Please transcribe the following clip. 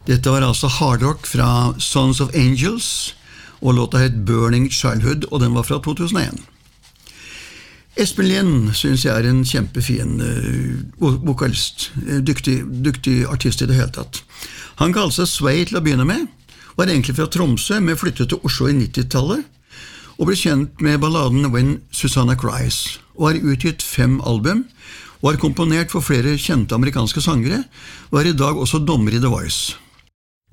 Dette var altså hardrock fra Sons of Angels, og låta het Burning Childhood, og den var fra 2001. Espen Lind synes jeg en kjempefin vokalist, dyktig artist I det hele tatt. Han kalte seg Sway til å begynne med, var egentlig fra Tromsø, men flyttet til Oslo I 90-tallet, og ble kjent med balladen When Susanna Cries, og har utgitt 5 album, og har komponert for flere kjente amerikanske sangere, og I dag også dommer I The Voice.